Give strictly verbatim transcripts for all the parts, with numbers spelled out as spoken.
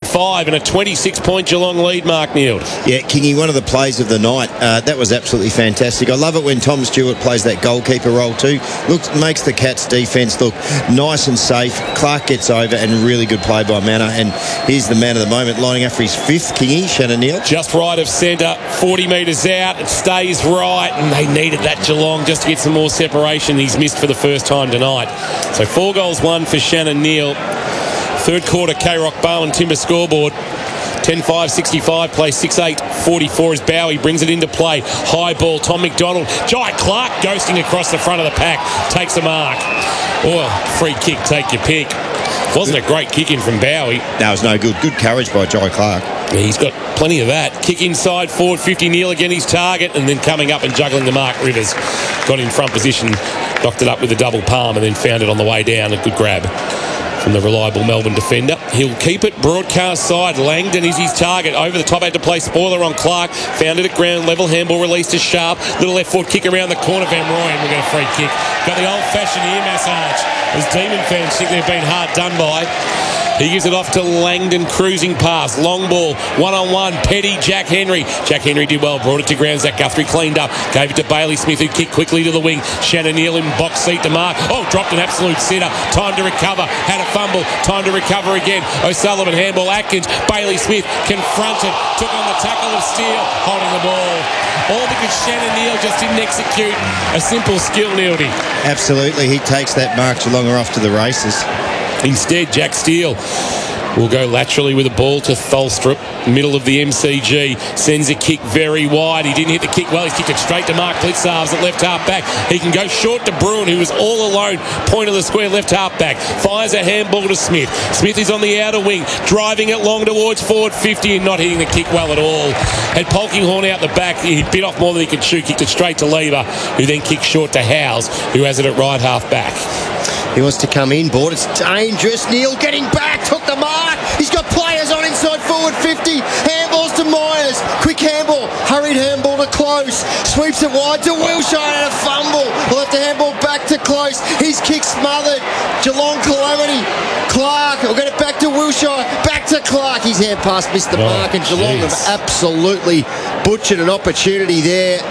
five and a twenty-six point Geelong lead, Mark Neild. Yeah, Kingy, one of the plays of the night. Uh, that was absolutely fantastic. I love it when Tom Stewart plays that goalkeeper role too. Looks, makes the Cats defence look nice and safe. Clark gets over, and really good play by Manor. And here's the man of the moment, lining up for his fifth, Kingy, Shannon Neal. Just right of centre, forty metres out. It stays right, and they needed that Geelong just to get some more separation. He's missed for the first time tonight. So four goals, one for Shannon Neal. Third quarter, K-Rock Bowen Timber scoreboard. ten five sixty-five, play six eight forty-four as Bowie brings it into play. High ball, Tom McDonald. Jai Clark ghosting across the front of the pack. Takes a mark. Oh, free kick, take your pick. Wasn't a great kick in from Bowie. That was no good. Good courage by Jai Clark. Yeah, he's got plenty of that. Kick inside, forward fifty, Neal again his target, and then coming up and juggling the mark, Rivers. Got in front position, knocked it up with a double palm, and then found it on the way down. A good grab from the reliable Melbourne defender. He'll keep it broadcast side. Langdon is his target. Over the top, had to play spoiler on Clark. Found it at ground level. Handball released to Sharp. Little left foot kick around the corner. Van Rooyen will get a free kick. Got the old-fashioned ear massage, as Demon fans think they've been hard done by. He gives it off to Langdon, cruising pass. Long ball, one-on-one. Petty, Jack Henry. Jack Henry did well. Brought it to ground. Zach Guthrie cleaned up. Gave it to Bailey Smith, who kicked quickly to the wing. Shannon Neal in box seat to mark. Oh, dropped an absolute sitter. Time to recover. Had a fumble. Time to recover again. O'Sullivan, handball. Atkins. Bailey Smith confronted. Took on the tackle of Steele. Holding the ball. All because Shannon Neal just didn't execute a simple skill, Neildy. Absolutely. He takes that mark. Geelong are off to the races. Instead, Jack Steele will go laterally with a ball to Tholstrup, middle of the M C G, sends a kick very wide. He didn't hit the kick well. He's kicked it straight to Mark Blitzarves at left half back. He can go short to Bruin, who was all alone, point of the square left half back. Fires a handball to Smith. Smith is on the outer wing, driving it long towards forward fifty and not hitting the kick well at all. Had Polkinghorne out the back. He bit off more than he could chew, kicked it straight to Lever, who then kicked short to Howes, who has it at right half back. He wants to come in, board. It's dangerous. Neal getting back, took the mark. He's got players on inside forward fifty. Handballs to Myers. Quick handball. Hurried handball to Close. Sweeps it wide to Wilshire and a fumble. We'll have to handball back to Close. His kick smothered. Geelong calamity. Clark will get it back to Wilshire. Back to Clark. His hand pass missed the oh, mark, and Geelong geez. have absolutely butchered an opportunity there.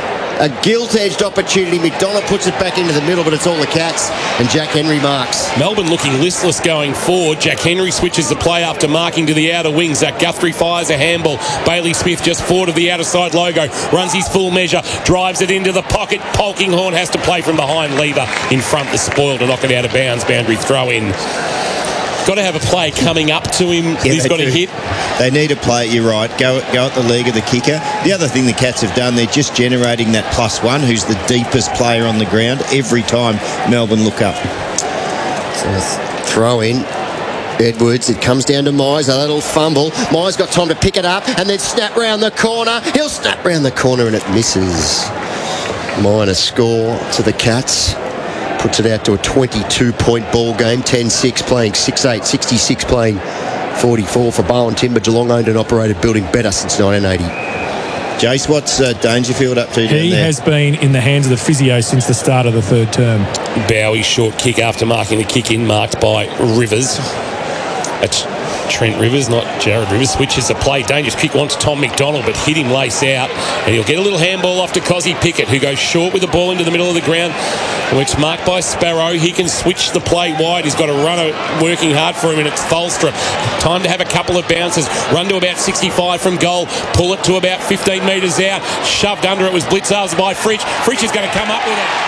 A gilt-edged opportunity. McDonald puts it back into the middle, but it's all the Cats, and Jack Henry marks. Melbourne looking listless going forward. Jack Henry switches the play after marking to the outer wing. Zach Guthrie fires a handball. Bailey Smith just forward of the outer side logo. Runs his full measure. Drives it into the pocket. Polkinghorne has to play from behind. Lever in front. The spoil to knock it out of bounds. Boundary throw in. Got to have a play coming up to him. Yeah, he's got do. a hit. They need a play, you're right. Go, go at the leg of the kicker. The other thing the Cats have done, they're just generating that plus one, who's the deepest player on the ground, every time Melbourne look up. So throw in. Edwards, it comes down to Myers, a little fumble. Myers got time to pick it up and then snap round the corner. He'll snap round the corner and it misses. Minor score to the Cats. Puts it out to a twenty-two point ball game. ten six playing six eight, sixty-six playing forty-four for Bowen Timber. Geelong owned and operated building better since nineteen eighty. Jace, what's uh, Dangerfield up to down He there? has been in the hands of the physio since the start of the third term. Bowie short kick after marking the kick in, marked by Rivers. That's Trent Rivers, not Jared Rivers. Switches the play. Dangerous kick wants Tom McDonald, but hit him lace out. And he'll get a little handball off to Cozzy Pickett, who goes short with the ball into the middle of the ground. And it's marked by Sparrow. He can switch the play wide. He's got a runner working hard for him, and it's Tholstrup. Time to have a couple of bounces. Run to about sixty-five from goal. Pull it to about fifteen metres out. Shoved under it was Blitzarves by Fritsch. Fritsch is going to come up with it.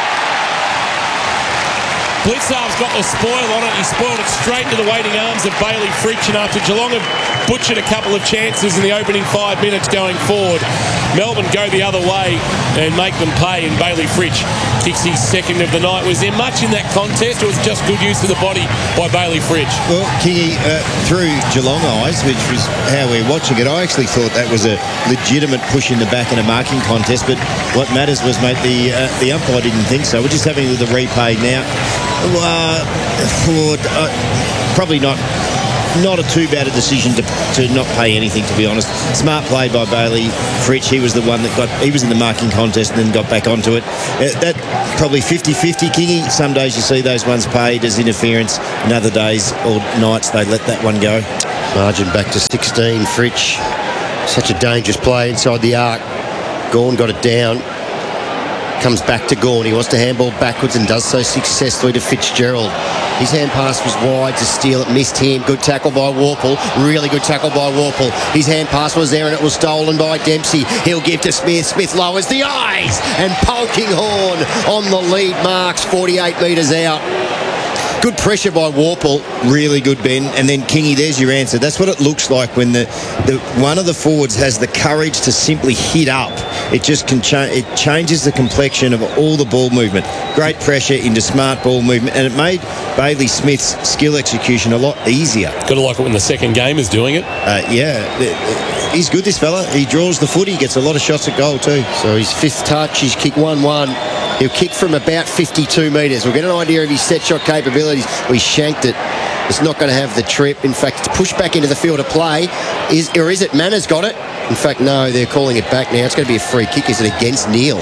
Blitzarves got the spoil on it. He spoiled it straight into the waiting arms of Bailey Fritsch, and after Geelong have butchered a couple of chances in the opening five minutes going forward, Melbourne go the other way and make them pay, and Bailey Fritsch kicks his second of the night. Was there much in that contest, or was it just good use of the body by Bailey Fritsch? Well, Kingy, uh, through Geelong eyes, which was how we're watching it, I actually thought that was a legitimate push in the back in a marking contest, but what matters was, mate, the uh, the umpire didn't think so. We're just having the replay now. Uh, for, uh, probably not not a too bad a decision to, to not pay anything, to be honest. Smart play by Bailey Fritsch. He was the one that got, he was in the marking contest and then got back onto it. Uh, that probably fifty-fifty, Kingy. Some days you see those ones paid as interference, and other days or nights they let that one go. Margin back to sixteen. Fritsch, such a dangerous play inside the arc. Gawn got it down. Comes back to Gawn. He wants to handball backwards and does so successfully to Fitzgerald. His hand pass was wide to Steele. It missed him. Good tackle by Warple. Really good tackle by Warple. His hand pass was there and it was stolen by Dempsey. He'll give to Smith. Smith lowers the eyes. And Polkinghorne on the lead marks forty-eight metres out. Good pressure by Warple. Really good, Ben. And then Kingy, there's your answer. That's what it looks like when the, the one of the forwards has the courage to simply hit up. It just can change. It changes the complexion of all the ball movement. Great pressure into smart ball movement, and it made Bailey Smith's skill execution a lot easier. Got to like it when the second game is doing it. Uh, yeah, he's good, this fella. He draws the footy, gets a lot of shots at goal too. So his fifth touch, he's kicked one one. He'll kick from about fifty-two metres. We'll get an idea of his set shot capabilities. We shanked it. It's not going to have the trip. In fact, it's pushed back into the field of play. Is or is it Manners got it? In fact, no, they're calling it back now. It's going to be a free kick. Is it against Neil?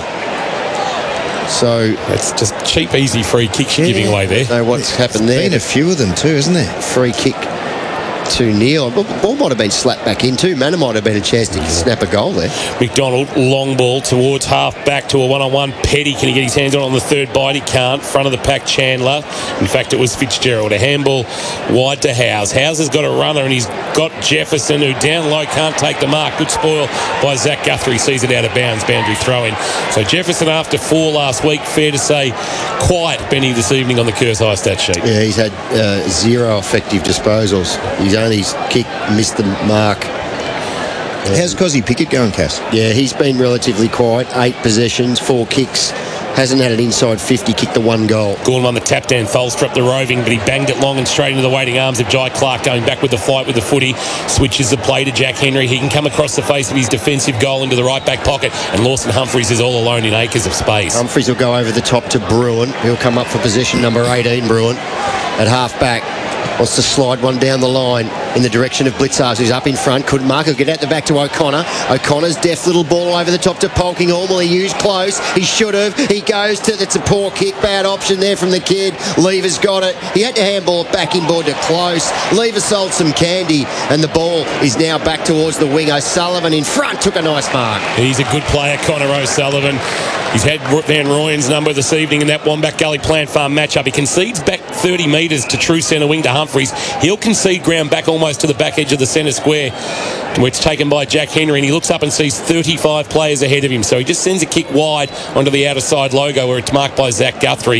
So It's just cheap, easy free kicks you're Yeah. giving away there. know what's happened there. Been a few of them too, isn't there? Free kick to Neil. The ball might have been slapped back in too. Manor might have been a chance to snap a goal there. McDonald, long ball towards half back to a one-on-one. Petty, can he get his hands on it on the third bite? He can't. Front of the pack, Chandler. In fact, it was Fitzgerald. A handball wide to Howes. Howes has got a runner and he's got Jefferson, who down low can't take the mark. Good spoil by Zach Guthrie. Sees it out of bounds. Boundary throw-in. So Jefferson, after four last week, fair to say, quiet Benny this evening on the Curse High stat sheet. Yeah, he's had uh, zero effective disposals. He's only kick missed the mark. How's Cozzy Pickett going, Cass? Yeah, he's been relatively quiet. Eight possessions, four kicks. Hasn't had an inside fifty, kicked the one goal. Gordon on the tap down, Tholstrup the roving, but he banged it long and straight into the waiting arms of Jai Clark, going back with the fight with the footy. Switches the play to Jack Henry. He can come across the face of his defensive goal into the right back pocket, and Lawson Humphries is all alone in acres of space. Humphries will go over the top to Bruin. He'll come up for possession number eighteen, Bruin, at half back. Wants to slide one down the line in the direction of Blitzars, who's up in front. Couldn't mark. He'll get out the back to O'Connor. O'Connor's deft little ball over the top to Polkinghorne. Will he use close? He should have. He goes to... It's a poor kick. Bad option there from the kid. Lever's got it. He had to handball it back inboard to Close. Lever sold some candy, and the ball is now back towards the wing. O'Sullivan in front took a nice mark. He's a good player, Connor O'Sullivan. He's had Van Rooyen's number this evening in that Wombat Gully Plant Farm matchup. He concedes back thirty metres to true centre wing to Humphries. He'll concede ground back almost to the back edge of the centre square, where it's taken by Jack Henry, and he looks up and sees thirty-five players ahead of him. So he just sends a kick wide onto the outer side logo, where it's marked by Zach Guthrie,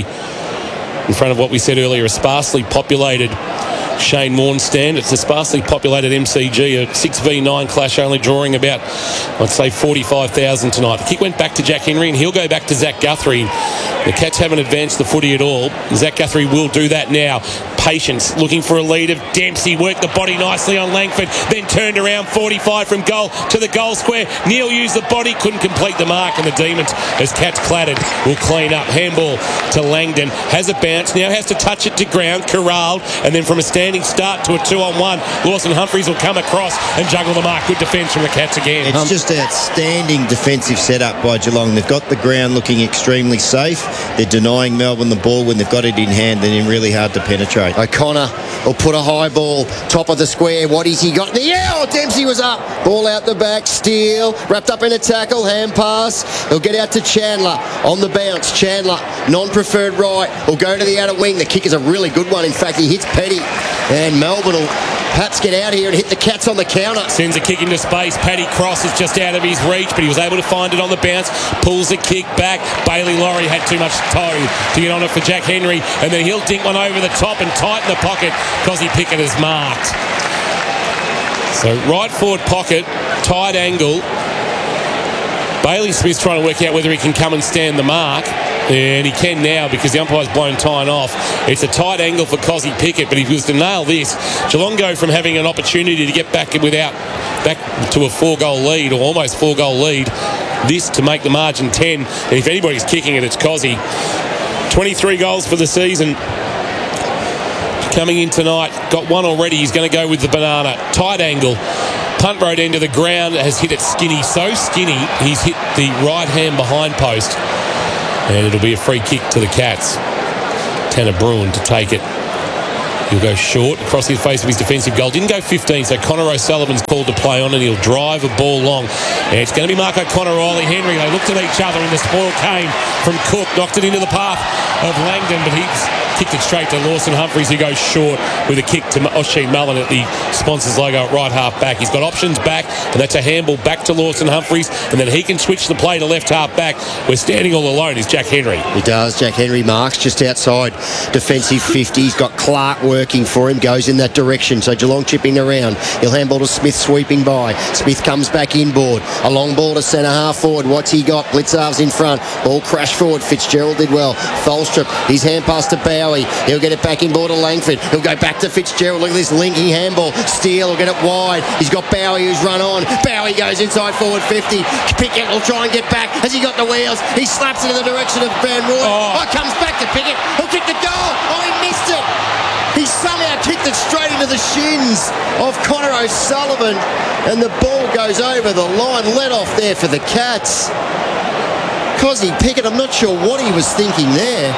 in front of what we said earlier, a sparsely populated Shane Warne stand. It's a sparsely populated M C G, a six v nine clash, only drawing about, I'd say, forty-five thousand tonight. The kick went back to Jack Henry, and he'll go back to Zach Guthrie. The Cats haven't advanced the footy at all. Zach Guthrie will do that now. Patience, looking for a lead of Dempsey. Worked the body nicely on Langford, then turned around forty-five from goal to the goal square. Neil used the body, couldn't complete the mark, and the Demons, as Cats clattered, will clean up. Handball to Langdon. Has a bounce, now has to touch it to ground. Corralled, and then from a standing start to a two-on-one, Lawson Humphries will come across and juggle the mark. Good defence from the Cats again. It's just outstanding defensive setup by Geelong. They've got the ground looking extremely safe. They're denying Melbourne the ball when they've got it in hand. They're really hard to penetrate. O'Connor will put a high ball, top of the square. What has he got in the air? Oh, Dempsey was up. Ball out the back, Steele, wrapped up in a tackle, hand pass. He'll get out to Chandler on the bounce. Chandler, non-preferred right, will go to the outer wing. The kick is a really good one. In fact, he hits Petty. And Melbourne will perhaps get out here and hit the Cats on the counter. Sends a kick into space. Paddy Cross is just out of his reach, but he was able to find it on the bounce. Pulls the kick back. Bailey Laurie had too much toe to get on it for Jack Henry, and then he'll dink one over the top and tighten the pocket because he Pickett is marked. So right forward pocket, tight angle. Bailey Smith's trying to work out whether he can come and stand the mark. And he can now because the umpire's blown time off. It's a tight angle for Cozzy Pickett, but if he was to nail this, Geelong go from having an opportunity to get back without back to a four-goal lead or almost four-goal lead, this to make the margin ten. And if anybody's kicking it, it's Cozzy. twenty-three goals for the season. Coming in tonight, got one already. He's going to go with the banana. Tight angle. Punt road end of the ground, has hit it skinny. So skinny, he's hit the right hand behind post. And it'll be a free kick to the Cats. Tanner Bruin to take it. He'll go short across the face of his defensive goal. Didn't go fifteen, so Connor O'Sullivan's called to play on, and he'll drive a ball long. And it's going to be Mark O'Connor, Ollie Henry. They looked at each other, and the spoil came from Cook. Knocked it into the path of Langdon, but he's kicked it straight to Lawson Humphries, who goes short with a kick to Oisin Mullen at the sponsors logo at right half back. He's got options back, and that's a handball back to Lawson Humphries, and then he can switch the play to left half back. We're standing all alone is Jack Henry. He does. Jack Henry marks just outside defensive fifty. He's got Clark working for him, goes in that direction. So Geelong chipping around. He'll handball to Smith, sweeping by. Smith comes back inboard. A long ball to centre half forward. What's he got? Blitzarves in front. Ball crashed forward. Fitzgerald did well. Tholstrup, his hand pass to Bowie. He'll get it back inboard to Langford. He'll go back to Fitzgerald. Look at this linking handball. Steele will get it wide. He's got Bowie who's run on. Bowie goes inside forward fifty. Pickett will try and get back. Has he got the wheels? He slaps it in the direction of Van Roy. Oh. Oh, comes back to Pickett. He'll kick the goal. Oh, he missed it. He somehow kicked it straight into the shins of Connor O'Sullivan, and the ball goes over the line. Let off there for the Cats. Cosy Pickett, I'm not sure what he was thinking there.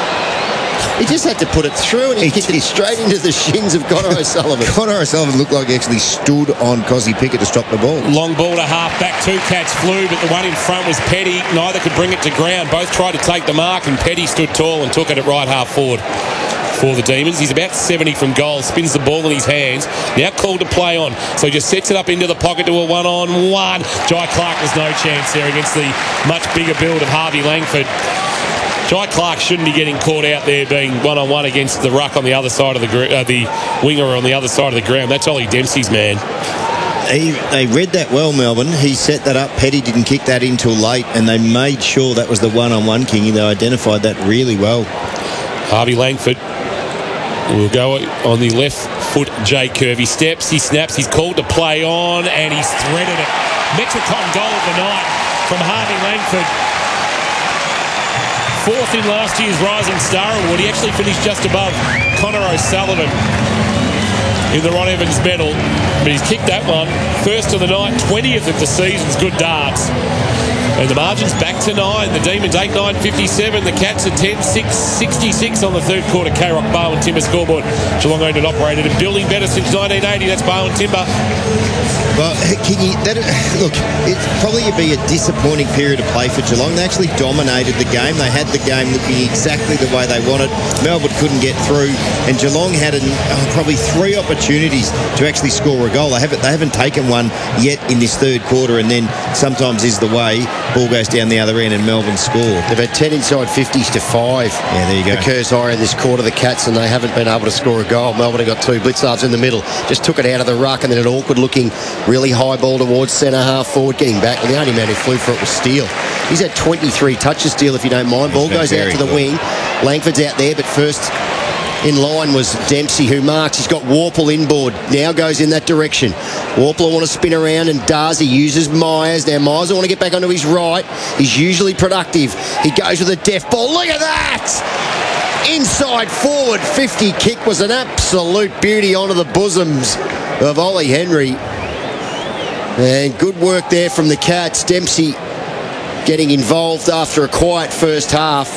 He just had to put it through, and he kicked it straight into the shins of Connor O'Sullivan. Connor O'Sullivan looked like he actually stood on Cosy Pickett to stop the ball. Long ball to half back. Two Cats flew, but the one in front was Petty. Neither could bring it to ground. Both tried to take the mark, and Petty stood tall and took it at right half forward for the Demons. He's about seventy from goal, spins the ball in his hands, now called to play on, so he just sets it up into the pocket to a one-on-one. Jai Clark was no chance there against the much bigger build of Harvey Langford. Jai Clark shouldn't be getting caught out there being one-on-one against the ruck on the other side of the gr- uh, the winger on the other side of the ground. That's Ollie Dempsey's man. He, they read that well, Melbourne. He set that up. Petty didn't kick that in till late, and they made sure that was the one-on-one, Kingy. They identified that really well. Harvey Langford will go on the left foot J curve. He steps, he snaps, he's called to play on, and he's threaded it. Metricon goal of the night from Harvey Langford. Fourth in last year's Rising Star Award. He actually finished just above Connor O'Sullivan in the Ron Evans medal, but he's kicked that one. First of the night, twentieth of the season's good darts. And the margin's back to nine. The Demons eight nine fifty-seven. The Cats are ten six sixty-six on the third quarter. K-Rock Bowen Timber scoreboard. Geelong owned and operated and building better since nineteen eighty. That's Bowen Timber. Well, Kingy, that, look, it probably would be a disappointing period of play for Geelong. They actually dominated the game. They had the game looking exactly the way they wanted. Melbourne couldn't get through, and Geelong had an, oh, probably three opportunities to actually score a goal. They haven't, they haven't taken one yet in this third quarter, and then sometimes is the way. Ball goes down the other end and Melbourne score. They've had ten inside fifties to five. Yeah, there you go. Occurs higher in this quarter, the Cats, and they haven't been able to score a goal. Melbourne have got two. Blitzarves in the middle. Just took it out of the ruck, and then an awkward looking, really high ball towards centre half forward, getting back. And the only man who flew for it was Steele. He's had twenty-three touches, Steele, if you don't mind. Ball goes out to the wing. Langford's out there, but first in line was Dempsey, who marks. He's got Warple inboard. Now goes in that direction. Warple will want to spin around, and does. He uses Myers. Now Myers will want to get back onto his right. He's usually productive. He goes with a deaf ball. Look at that! Inside forward fifty kick was an absolute beauty onto the bosoms of Ollie Henry. And good work there from the Cats. Dempsey getting involved after a quiet first half.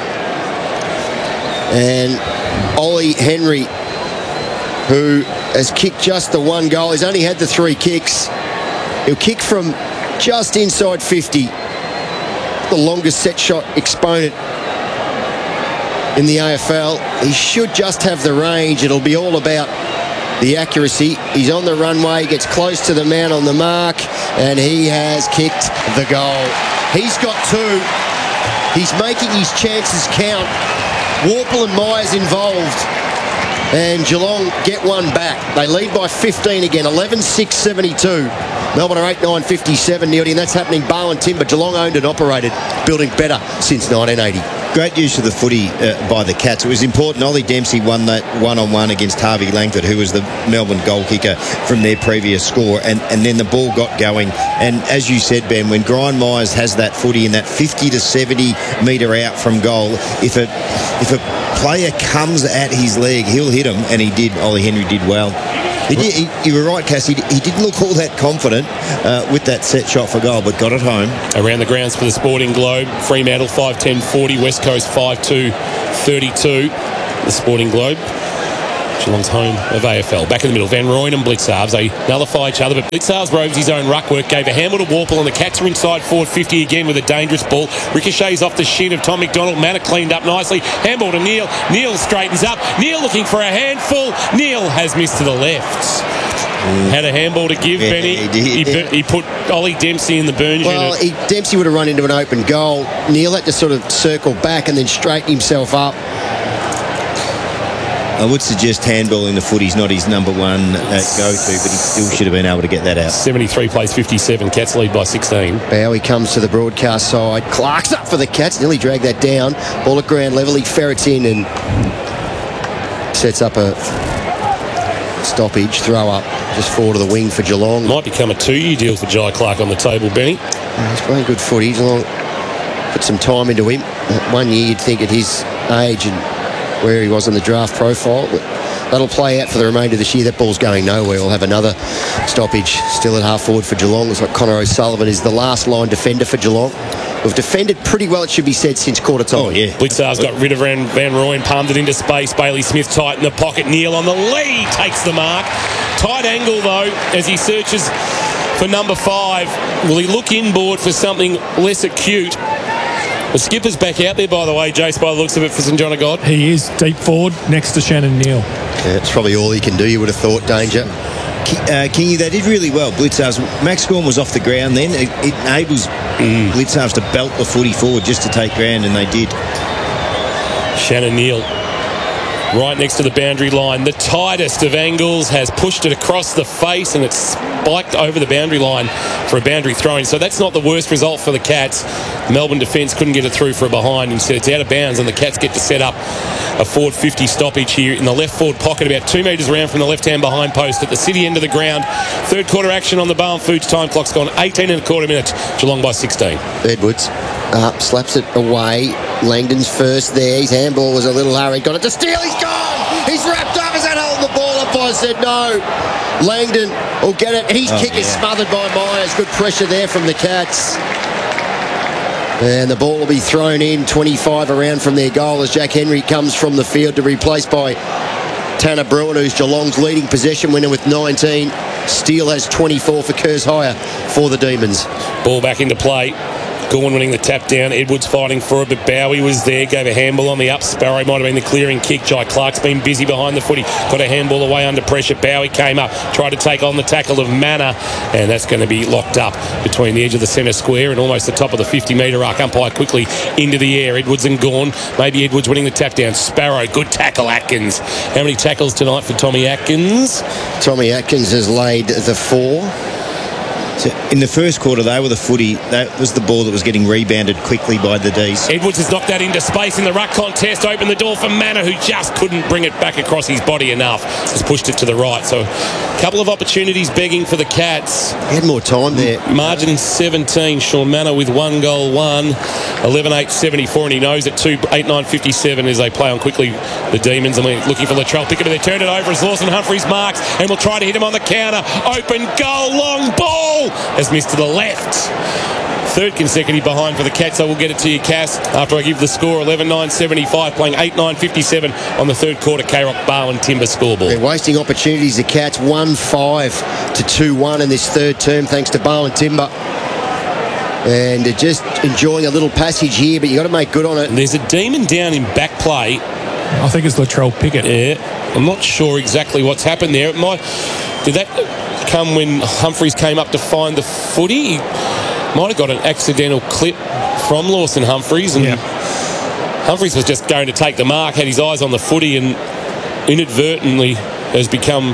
And Ollie Henry, who has kicked just the one goal. He's only had the three kicks. He'll kick from just inside fifty. The longest set shot exponent in the A F L. He should just have the range. It'll be all about the accuracy. He's on the runway, gets close to the man on the mark, and he has kicked the goal. He's got two. He's making his chances count. Warple and Myers involved, and Geelong get one back. They lead by fifteen again, eleven six seventy-two. Melbourne are eight nine fifty-seven, Neildy, and that's happening. Bowen Timber, Geelong owned and operated, building better since nineteen eighty. Great use of the footy uh, by the Cats. It was important. Ollie Dempsey won that one-on-one against Harvey Langford, who was the Melbourne goal kicker from their previous score, and, and then the ball got going. And as you said, Ben, when Brian Myers has that footy in that fifty to seventy metre out from goal, if a, if a player comes at his leg, he'll hit him, and he did. Ollie Henry did well. He did, he, you were right, Cass. He, he didn't look all that confident uh, with that set shot for goal, but got it home. Around the grounds for the Sporting Globe, Fremantle five ten forty, West Coast five two thirty-two. The Sporting Globe. Geelong's home of A F L. Back in the middle, Van Rooyen and Blitzarves. They nullify each other, but Blitzarves roves his own ruck work, gave a handle to Warple, and the Cats are inside forward fifty again with a dangerous ball. Ricochets off the shin of Tom McDonald. Manor cleaned up nicely. Handball to Neil. Neil straightens up. Neil looking for a handful. Neil has missed to the left. Mm. Had a handball to give, yeah, Benny. He, did, he, yeah. he put Ollie Dempsey in the Burns Well, unit. he, Dempsey would have run into an open goal. Neil had to sort of circle back and then straighten himself up. I would suggest handballing the footy's not his number one uh, go-to, but he still should have been able to get that out. seventy-three plays fifty-seven. Cats lead by sixteen. Bowie comes to the broadcast side. Clark's up for the Cats. Nearly dragged that down. Ball at ground level. He ferrets in and sets up a stoppage. Throw up just forward of the wing for Geelong. Might become a two-year deal for Jai Clark on the table, Benny. Uh, he's playing good footy. Geelong put some time into him. Uh, One year you'd think at his age and where he was in the draft profile. But that'll play out for the remainder of this year. That ball's going nowhere. We'll have another stoppage still at half forward for Geelong. Looks like Connor O'Sullivan is the last line defender for Geelong. We've defended pretty well, it should be said, since quarter time. Oh, yeah. Blitzar's got rid of Van, Van Rooyen, palmed it into space. Bailey Smith tight in the pocket. Neil on the lead takes the mark. Tight angle, though, as he searches for number five. Will he look inboard for something less acute? The skipper's back out there, by the way, Jace, by the looks of it, for St John of God. He is deep forward next to Shannon Neal. Yeah, it's probably all he can do, you would have thought, Danger. Uh, Kingy, they did really well. Blitzarves, Max Gorn was off the ground then. It, it enables mm. Blitzarves to belt the footy forward just to take ground, and they did. Shannon Neal, right next to the boundary line. The tightest of angles, has pushed it across the face, and it's spiked over the boundary line for a boundary throw-in. So that's not the worst result for the Cats. Melbourne defence couldn't get it through for a behind. Instead, it's out of bounds, and the Cats get to set up a forward fifty stoppage here in the left forward pocket, about two metres around from the left-hand behind post at the city end of the ground. Third quarter action on the Barwon Foods time clock's gone eighteen and a quarter minutes. Geelong by sixteen. Edwards up, slaps it away. Langdon's first there. His handball was a little hurried. Got it to Steele. He's gone. He's wrapped up. Is that holding the ball up? I said no. Langdon will get it. His oh, kick yeah. is smothered by Myers. Good pressure there from the Cats. And the ball will be thrown in twenty-five around from their goal as Jack Henry comes from the field to be replaced by Tanner Bruin, who's Geelong's leading possession winner with nineteen. Steele has twenty-four for Kerrs Hire for the Demons. Ball back into play. Gorn winning the tap down. Edwards fighting for it, but Bowie was there. Gave a handball on the up. Sparrow might have been the clearing kick. Jai Clark's been busy behind the footy. Got a handball away under pressure. Bowie came up, tried to take on the tackle of Manor, and that's going to be locked up between the edge of the centre square and almost the top of the fifty metre arc. Umpire quickly into the air. Edwards and Gorn. Maybe Edwards winning the tap down. Sparrow, good tackle. Atkins. How many tackles tonight for Tommy Atkins? Tommy Atkins has laid the four. So in the first quarter, they were the footy. That was the ball that was getting rebounded quickly by the D's. Edwards has knocked that into space in the ruck contest. Opened the door for Manor, who just couldn't bring it back across his body enough. Has pushed it to the right. So a couple of opportunities begging for the Cats. He had more time there. Margin seventeen. Sean Manor with one goal, one. eleven eight seventy-four, and he knows at two eight nine fifty-seven as they play on quickly the Demons. And we're looking for Latrell Pickett. They turn it over as Lawson Humphries marks and will try to hit him on the counter. Open goal, long ball. Has missed to the left. Third consecutive behind for the Cats. I will get it to you, Cass, after I give the score. eleven nine seventy-five, playing eight nine fifty-seven on the third quarter K-Rock Barwon Timber scoreboard. They're wasting opportunities, the Cats. one five to two one in this third term, thanks to Barwon Timber. And they're just enjoying a little passage here, but you've got to make good on it. There's a Demon down in back play. I think it's Latrell Pickett. Yeah, I'm not sure exactly what's happened there. It might, did that come when Humphries came up to find the footy? He might have got an accidental clip from Lawson Humphries, and yeah. Humphries was just going to take the mark, had his eyes on the footy, and inadvertently has become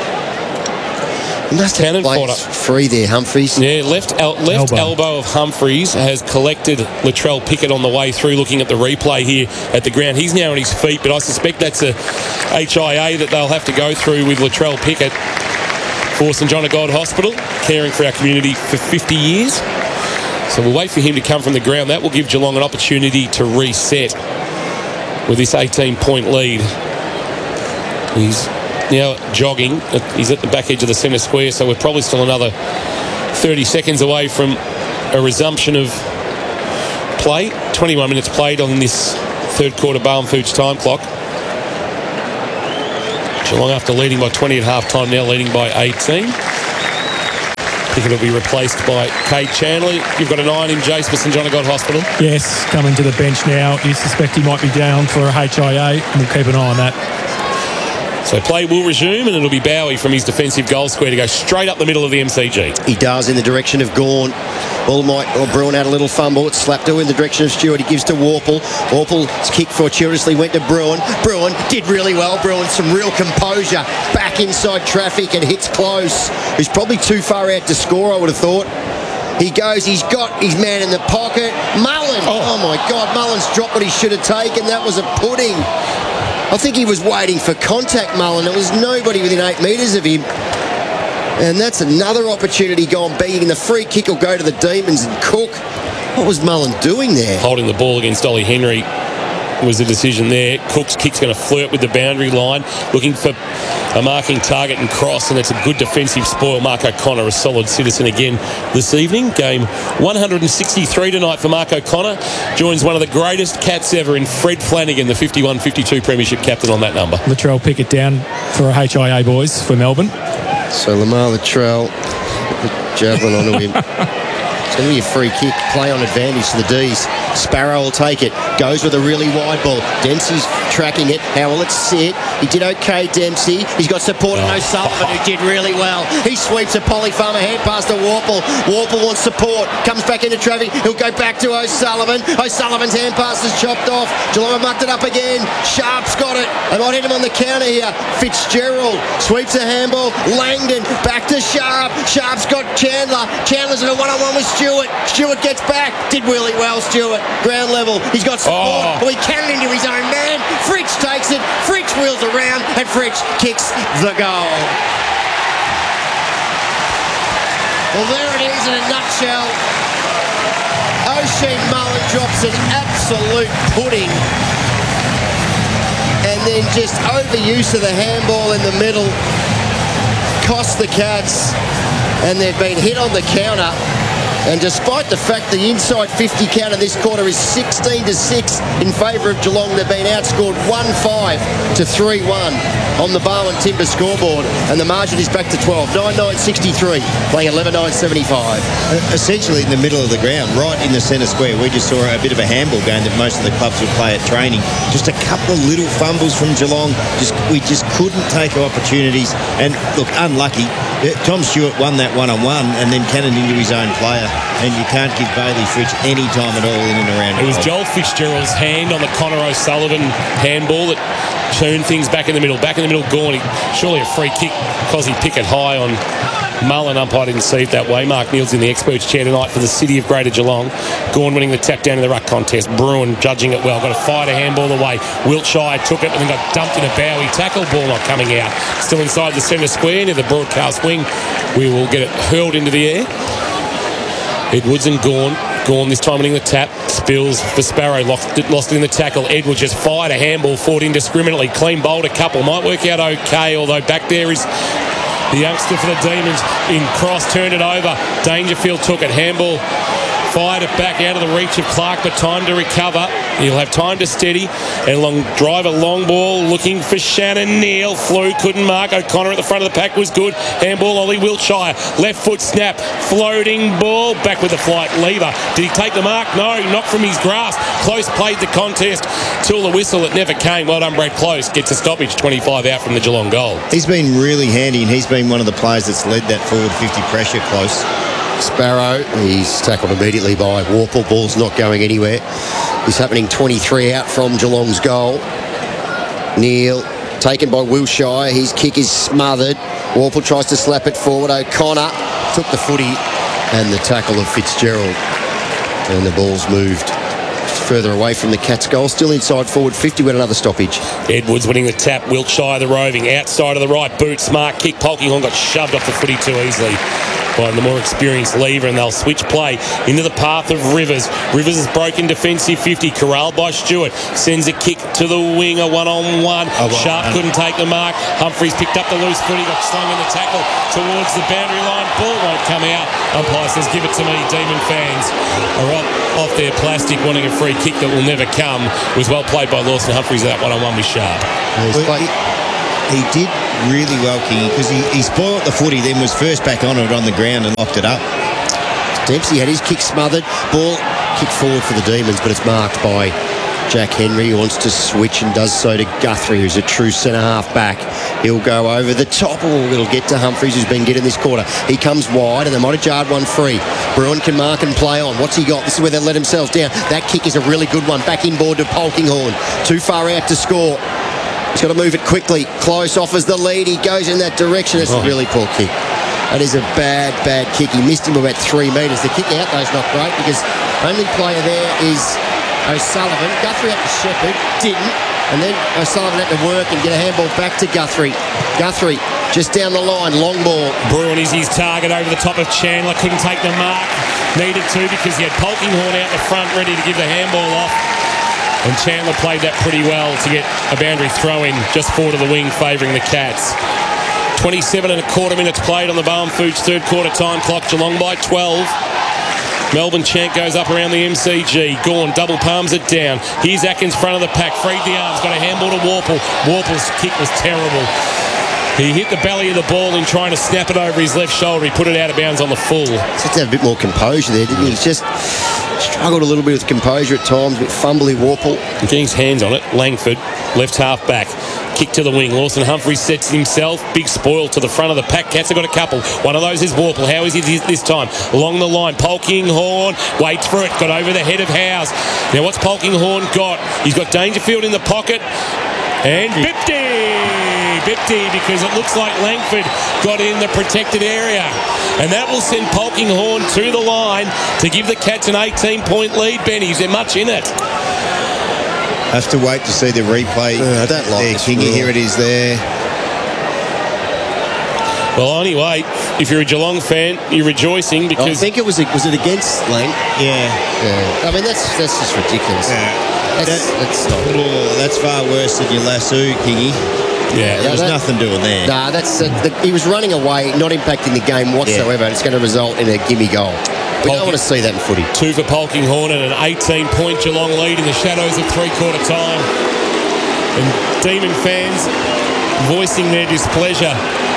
He must have cannon played fodder. Free there, Humphries. Yeah, left el- left elbow. elbow of Humphries has collected Latrell Pickett on the way through. Looking at the replay here at the ground, he's now on his feet, but I suspect that's a H I A that they'll have to go through with Latrell Pickett for St John of God Hospital, caring for our community for fifty years. So we'll wait for him to come from the ground. That will give Geelong an opportunity to reset with this eighteen point lead. He's now jogging. He's at the back edge of the centre square, so we're probably still another thirty seconds away from a resumption of play. twenty-one minutes played on this third quarter Barwon Foods time clock. Geelong, after leading by twenty at half-time, now leading by eighteen. I think it'll be replaced by Kate Chandler. You've got an eye on him, Jace, for St John of God Hospital. Yes, coming to the bench now. You suspect he might be down for a H I A. We'll keep an eye on that. So play will resume, and it'll be Bowie from his defensive goal square to go straight up the middle of the M C G. He does in the direction of Gawn. Ball might, or Bruin had a little fumble. It's slapped to in the direction of Stewart. He gives to Warple. Warple's kick fortuitously went to Bruin. Bruin did really well. Bruin, some real composure. Back inside traffic and hits close. He's probably too far out to score, I would have thought. He goes, he's got his man in the pocket. Mullen. Oh, oh my God, Mullen's dropped what he should have taken. That was a pudding. I think he was waiting for contact, Mullen. There was nobody within eight metres of him. And that's another opportunity gone begging. The free kick will go to the Demons and Cook. What was Mullen doing there? Holding the ball against Ollie Henry was the decision there. Cook's kick's going to flirt with the boundary line, looking for a marking target and cross, and it's a good defensive spoil. Mark O'Connor, a solid citizen again this evening. Game one hundred sixty-three tonight for Mark O'Connor. Joins one of the greatest cats ever in Fred Flanagan, the fifty-one fifty-two premiership captain on that number. Latrell Pickett down for a H I A, boys, for Melbourne. So Lamar Latrell, javelin onto him. It's going to be a free kick, play on advantage to the D's. Sparrow will take it, goes with a really wide ball. Dempsey's tracking it. How will it sit? He did okay, Dempsey. He's got support on O'Sullivan, who did really well. He sweeps a Polly Farmer hand pass to Warple. Warple wants support, comes back into traffic. He'll go back to O'Sullivan. O'Sullivan's hand pass is chopped off. Geelong have mucked it up again. Sharp's got it. They might hit him on the counter here. Fitzgerald sweeps a handball. Langdon back to Sharp. Sharp's got Chandler. Chandler's in a one-on-one with Stewart. Stewart gets back. Did really well, Stewart. Ground level. He's got support. Oh. He canned into his own man. Fritsch takes it. Fritsch wheels around and Fritsch kicks the goal. Well, there it is in a nutshell. O'Shea Mullen drops an absolute pudding. And then just overuse of the handball in the middle cost the Cats. And they've been hit on the counter. And despite the fact the inside fifty counter this quarter is sixteen to six in favour of Geelong, they've been outscored one five to three one on the Barwon Timber scoreboard. And the margin is back to twelve. nine nine sixty-three, playing eleven nine seventy-five. Essentially in the middle of the ground, right in the centre square. We just saw a bit of a handball game that most of the clubs would play at training. Just a couple of little fumbles from Geelong. Just We just couldn't take opportunities. And look, unlucky. Tom Stewart won that one-on-one and then cannoned into his own player. And you can't give Bailey Fritsch any time at all in and around. It was Joel Fitzgerald's hand on the Connor O'Sullivan handball that turned things back in the middle. Back in the middle, Gawn. Surely a free kick because he picked it high on Mullen. Umpire didn't see it that way. Mark Neal's in the experts chair tonight for the City of Greater Geelong. Gawn winning the tap down in the ruck contest. Bruin judging it well. Got a fight, a handball away. Wiltshire took it and then got dumped in a Bowie tackle. Ball not coming out. Still inside the centre square near the broadcast wing. We will get it hurled into the air. Edwards and Gawn. Gawn this time winning the tap. Spills for Sparrow. Lost it, lost it in the tackle. Edwards just fired a handball. Fought indiscriminately. Clean bowled a couple. Might work out okay, although back there is the youngster for the Demons in cross. Turned it over. Dangerfield took it. Handball. Fired it back out of the reach of Clark, but time to recover. He'll have time to steady. And long drive a long ball looking for Shannon Neal. Flew, couldn't mark. O'Connor at the front of the pack was good. Handball, Ollie Wiltshire. Left foot snap. Floating ball. Back with the flight lever. Did he take the mark? No, not from his grasp. Close played the contest till the whistle. It never came. Well done, Brad Close. Gets a stoppage. twenty-five out from the Geelong goal. He's been really handy, and he's been one of the players that's led that forward fifty pressure. Close. Sparrow, he's tackled immediately by Warple. Ball's not going anywhere. He's happening twenty-three out from Geelong's goal. Neal, taken by Wiltshire. His kick is smothered. Warple tries to slap it forward. O'Connor took the footy and the tackle of Fitzgerald. And the ball's moved further away from the Cats' goal. Still inside forward fifty with another stoppage. Edwards winning the tap. Wiltshire the roving. Outside of the right boot. Smart kick. Polkinghorn got shoved off the footy too easily by the more experienced lever, and they'll switch play into the path of Rivers. Rivers is broken defensive fifty, corralled by Stewart, sends a kick to the wing, a one-on-one. Oh, well, Sharp man. Couldn't take the mark. Humphries picked up the loose footy, got slung in the tackle towards the boundary line. Ball won't come out. Umpire says, give it to me. Demon fans are off, off their plastic, wanting a free kick that will never come. It was well played by Lawson Humphries, that one-on-one with Sharp. He's played, He did really well, Kingy, because he, he spoiled the footy, then was first back on it on the ground and locked it up. Dempsey had his kick smothered. Ball kicked forward for the Demons, but it's marked by Jack Henry, who wants to switch and does so to Guthrie, who's a true centre-half back. He'll go over the top. Oh, it'll get to Humphries, who's been good in this quarter. He comes wide, and they might have jarred one free. Bruin can mark and play on. What's he got? This is where they let themselves down. That kick is a really good one. Back inboard to Polkinghorne. Too far out to score. He's got to move it quickly. Close offers the lead. He goes in that direction. It's oh. a really poor kick. That is a bad, bad kick. He missed him about three metres. The kick out, though, is not great because only player there is O'Sullivan. Guthrie had to shepherd, didn't. And then O'Sullivan had to work and get a handball back to Guthrie. Guthrie just down the line, long ball. Bruin is his target over the top of Chandler. Couldn't take the mark. Needed to because he had Polkinghorne out the front ready to give the handball off. And Chandler played that pretty well to get a boundary throw in just forward of the wing, favouring the Cats. twenty-seven and a quarter minutes played on the Bowen Foods third quarter time clock. Geelong by twelve. Melbourne chant goes up around the M C G. Gawn double palms it down. Here's Atkins front of the pack. Freed the arms. Got a handball to Warple. Warple's kick was terrible. He hit the belly of the ball in trying to snap it over his left shoulder. He put it out of bounds on the full. Just to have a bit more composure there, didn't he? He's just struggled a little bit with composure at times, a bit fumbly Warple. Getting his hands on it. Langford, left half back. Kick to the wing. Lawson Humphries sets himself. Big spoil to the front of the pack. Cats have got a couple. One of those is Warple. How is he this time? Along the line. Polkinghorne waits for it. Got over the head of Howes. Now what's Polkinghorne got? He's got Dangerfield in the pocket. And Bipty! Bipty, because it looks like Langford got in the protected area. And that will send Polkinghorne to the line to give the Cats an eighteen-point lead, Benny. Is there much in it? Have to wait to see the replay. Uh, I don't like there, this Kingy, rule. here it is there. Well, anyway, if you're a Geelong fan, you're rejoicing because... I think it was was it against Lang? Yeah. Yeah. I mean, that's that's just ridiculous. Yeah. That's, That- that's not... Oh, that's far worse than your lasso, Kingy. Yeah, There was that- nothing doing there. Nah, that's uh, the, he was running away, not impacting the game whatsoever. Yeah. It's going to result in a gimme goal. We Polky- don't want to see that in footy. two for Polkinghorne and an eighteen-point Geelong lead in the shadows of three-quarter time. And Demon fans voicing their displeasure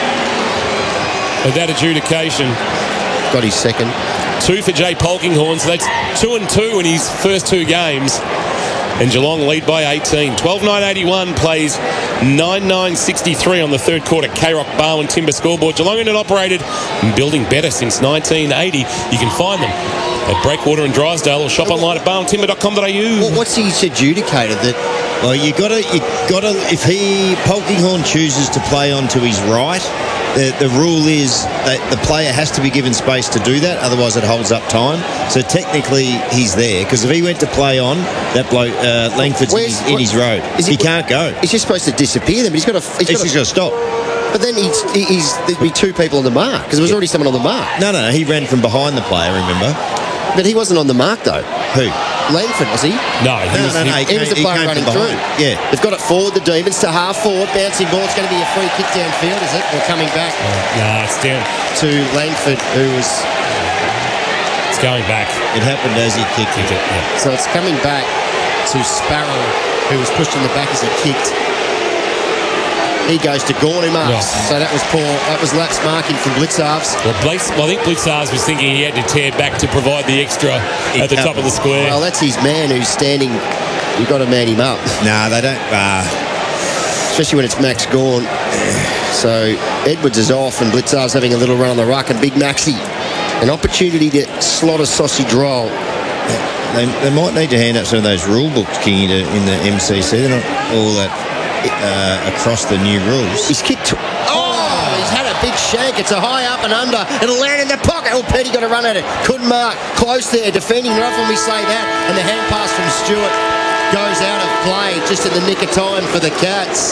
at that adjudication. Got his second. Two for Jay Polkinghorne, so that's two and two in his first two games. And Geelong lead by eighteen. twelve nine eighty-one plays nine nine sixty-three on the third quarter. K-Rock Barwon Timber scoreboard. Geelong and operated and building better since nineteen eighty. You can find them at Breakwater and Drysdale or shop online at barwon timber dot com dot a u. What, what's he adjudicated that... Well, you got to, you got to. If he Polkinghorne chooses to play onto his right, the the rule is that the player has to be given space to do that. Otherwise, it holds up time. So technically, he's there because if he went to play on that bloke, uh, Langford's in his, in his road, Is he, can't go. He's just supposed to disappear then, but he's got to... He's He's got just to got to stop. but then he's, he's, there'd be two people on the mark because there was already someone on the mark. No, no, he ran from behind the player. Remember But he wasn't on the mark, though. who? Langford, was he? No, he No, was, no, no. he- He was the came- player came running from through. behind. Yeah. They've got it forward, the Demons, to half forward. Bouncing ball. It's going to be a free kick downfield, is it? Or coming back no, it's down. to Langford, who was... It's going back. It happened as he kicked it. Yeah. So it's coming back to Sparrow, who was pushed in the back as he kicked. He goes to Gawn, who marks. Yeah. So that was poor. That was lapse marking from Blitzarves. Well, Blitz, well, I think Blitzars was thinking he had to tear back to provide the extra at the top of the square. Well, that's his man who's standing. You've got to man him up, Nah, they don't. Uh, especially when it's Max Gawn. So Edwards is off and Blitzarves having a little run on the ruck, and Big Maxi, an opportunity to slot a sausage roll. they, they might need to hand out some of those rule books, Kingy, to, in the M C C. They're not all that uh, across the new rules. He's kicked. Oh, he's had a big shank. It's a high up and under. It'll land in the pocket. Oh, Petty got to run at it. Couldn't mark. Close there. Defending rough when we say that. And the hand pass from Stewart goes out of play just in the nick of time for the Cats,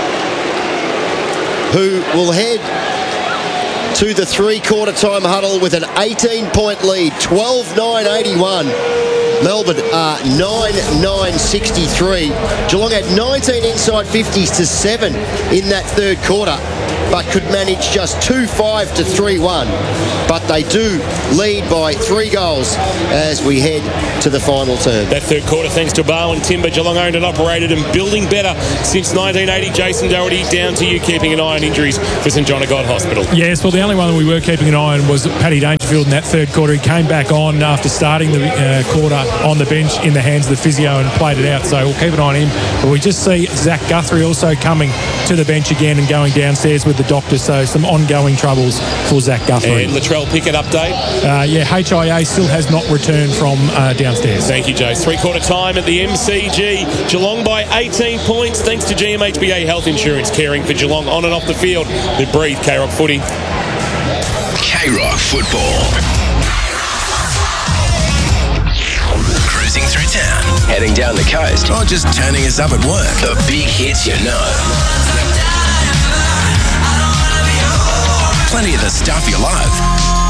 who will head to the three-quarter time huddle with an eighteen-point lead. twelve nine eighty-one. Melbourne are nine nine sixty-three. Geelong had nineteen inside fifties to seven in that third quarter. but could manage just two five to three one. But they do lead by three goals as we head to the final term. That third quarter, thanks to Barwon Timber, Geelong owned and operated and building better since nineteen eighty. Jason Doherty, down to you, keeping an eye on injuries for St John of God Hospital. Yes, well, the only one that we were keeping an eye on was Paddy Dangerfield in that third quarter. He came back on after starting the uh, quarter on the bench in the hands of the physio and played it out, so we'll keep an eye on him. But we just see Zach Guthrie also coming to the bench again and going downstairs with the doctor, so some ongoing troubles for Zach Guthrie. And Latrell Pickett update. Uh, yeah, H I A still has not returned from uh, downstairs. Thank you, Jace. Three-quarter time at the M C G. Geelong by eighteen points, thanks to G M H B A Health Insurance, caring for Geelong on and off the field. They breathe K-Rock footy. K-Rock football. Cruising through town, heading down the coast, or just turning us up at work. The big hits you know. Plenty of the stuff you love.